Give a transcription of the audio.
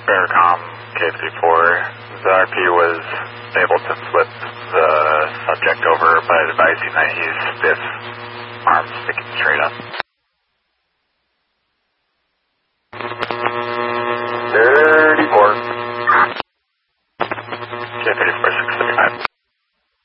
Aircom K34. The RP was able to flip the subject over by advising that he's stiff, arms sticking straight up.